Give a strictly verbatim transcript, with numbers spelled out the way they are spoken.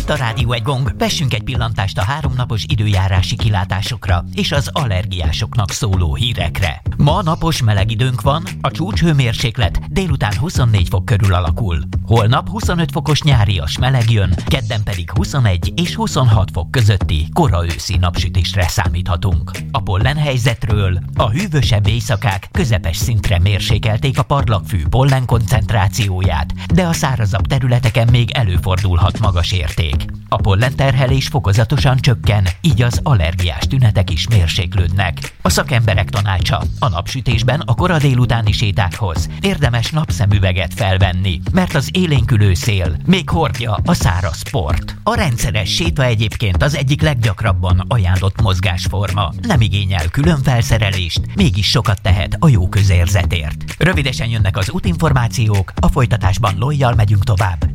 Itt a Rádió Egy Gong. Vessünk egy pillantást a háromnapos időjárási kilátásokra és az allergiásoknak szóló hírekre. Ma napos meleg időnk van, a csúcshőmérséklet délután huszonnégy fok körül alakul. Holnap huszonöt fokos nyárias meleg jön, kedden pedig huszonegy és huszonhat fok közötti kora őszi napsütésre számíthatunk. A pollenhelyzetről: a hűvösebb éjszakák közepes szintre mérsékelték a parlagfű pollen koncentrációját, de a szárazabb területeken még előfordulhat magas érték. A pollenterhelés fokozatosan csökken, így az allergiás tünetek is mérséklődnek. A szakemberek tanácsa: a napsütésben a kora délutáni sétákhoz érdemes napszemüveget felvenni, mert az élénkülő szél még hordja a száraz port. A rendszeres séta egyébként az egyik leggyakrabban ajánlott mozgásforma. Nem igényel külön felszerelést, mégis sokat tehet a jó közérzetért. Rövidesen jönnek az útinformációk, a folytatásban Lojjal megyünk tovább.